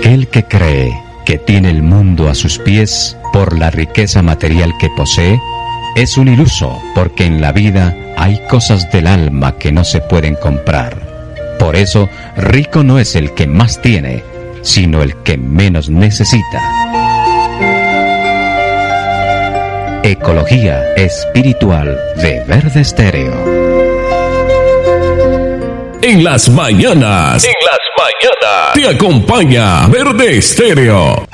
Aquel que cree que tiene el mundo a sus pies por la riqueza material que posee, es un iluso, porque en la vida hay cosas del alma que no se pueden comprar. Por eso, rico no es el que más tiene, sino el que menos necesita. Ecología espiritual de Verde Estéreo. En las mañanas te acompaña Verde Estéreo.